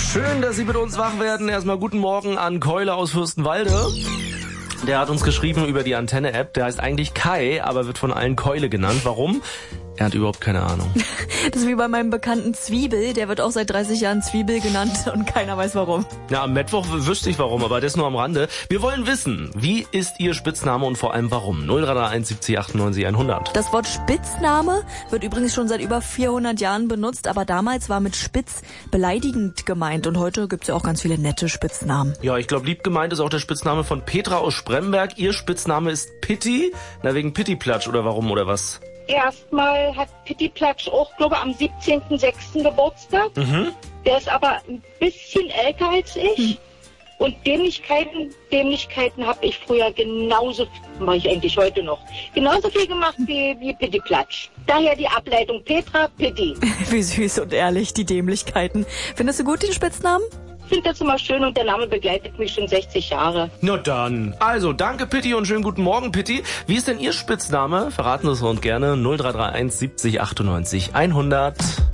Schön, dass Sie mit uns wach werden. Erstmal guten Morgen an Keule aus Fürstenwalde. Der hat uns geschrieben über die Antenne-App. Der heißt eigentlich Kai, aber wird von allen Keule genannt. Warum? Er hat überhaupt keine Ahnung. Das ist wie bei meinem Bekannten Zwiebel. Der wird auch seit 30 Jahren Zwiebel genannt und keiner weiß warum. Ja, am Mittwoch wüsste ich warum, aber das nur am Rande. Wir wollen wissen, wie ist Ihr Spitzname und vor allem warum? 0331 70 98 100. Das Wort Spitzname wird übrigens schon seit über 400 Jahren benutzt, aber damals war mit Spitz beleidigend gemeint und heute gibt's ja auch ganz viele nette Spitznamen. Ja, ich glaube, lieb gemeint ist auch der Spitzname von Petra aus Spremberg. Ihr Spitzname ist Pitti? Na, wegen Pittiplatsch oder warum oder was? Erstmal hat Pittiplatsch auch, glaube ich, am 17.06. Geburtstag. Der ist aber ein bisschen älter als ich. Und Dämlichkeiten habe ich früher genauso, mache ich eigentlich heute noch, genauso viel gemacht wie Pittiplatsch. Daher die Ableitung Petra, Pitti. Wie süß und ehrlich, die Dämlichkeiten. Findest du gut den Spitznamen? Ich finde das immer schön und der Name begleitet mich schon 60 Jahre. Na dann. Also, danke Pitti und schönen guten Morgen, Pitti. Wie ist denn Ihr Spitzname? Verraten Sie es uns gerne. 0331 70 98 100.